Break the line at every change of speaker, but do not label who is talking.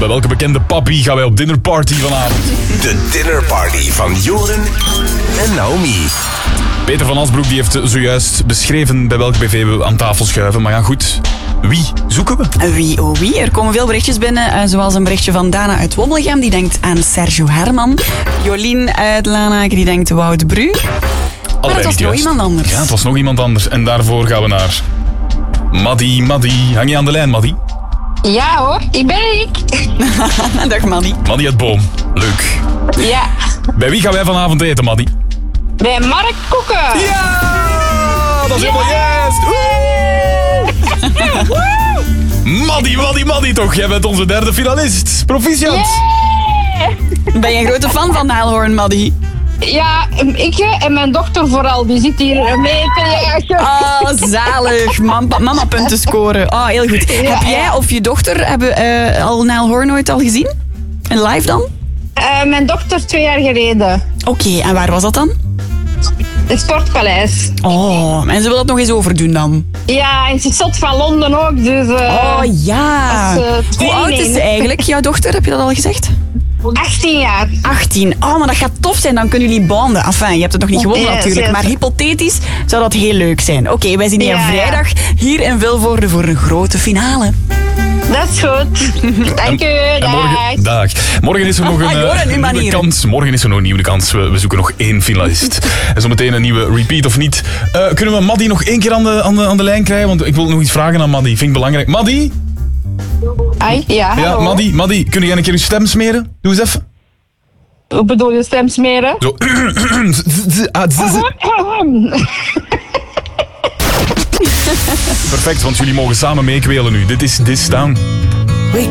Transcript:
bij welke bekende papi gaan wij op dinnerparty vanavond?
De dinnerparty van Joren en Naomi.
Peter van Asbroek die heeft zojuist beschreven bij welke BV we aan tafel schuiven. Maar ja, goed. Wie zoeken we?
Wie, oh wie. Er komen veel berichtjes binnen, zoals een berichtje van Dana uit Wobblegem. Die denkt aan Sergio Herman. Jolien uit Lanaken, die denkt Wout Bru. Maar het was nog iemand anders.
Ja, het was nog iemand anders. En daarvoor gaan we naar Maddy. Hang je aan de lijn, Maddy?
Ja hoor, ik ben ik.
Dag Maddy.
Maddy uit Boom. Leuk.
Ja,
Bij wie gaan wij vanavond eten, Maddy?
bij Mark Koeken.
Ja! Dat is helemaal juist! Maddy toch. Jij bent onze derde finalist. Proficiat.
Ben je een grote fan van Nijlhoorn, Maddy?
Ja, ik en mijn dochter vooral, die zit hier mee te jagen.
Oh, zalig. Mama punten scoren. Oh, heel goed. Heb jij of je dochter al Nijlhoorn ooit al gezien? En live dan?
Mijn dochter 2 jaar geleden.
Oké, en waar was dat dan?
Het Sportpaleis.
Oh, en ze wil dat nog eens overdoen dan?
Ja, en ze is zot van Londen ook, dus...
Oh ja. Hoe oud is ze eigenlijk, jouw dochter? Heb je dat al gezegd?
18 jaar.
18. Oh, maar dat gaat tof zijn. Dan kunnen jullie bonden. Enfin, je hebt het nog niet gewonnen
Ja,
natuurlijk.
zeker.
Maar hypothetisch zou dat heel leuk zijn. Oké, wij zien je vrijdag hier in Vilvoorde voor een grote finale.
Dat is goed. Dank u.
Dag. Morgen is er nog
Joren,
een nieuwe kans. Morgen is er nog een nieuwe kans. We zoeken nog 1 finalist. En zometeen een nieuwe repeat of niet. Kunnen we Maddy nog 1 keer aan de lijn krijgen? Want ik wil nog iets vragen aan Maddy. Vind ik belangrijk. Maddy?
Ai, ja,
Ja,
hallo.
Maddy, kun je een keer je stem smeren? Doe eens even.
Hoe bedoel je stem smeren?
Zo. Perfect, want jullie mogen samen meekwelen nu. Dit is This Town.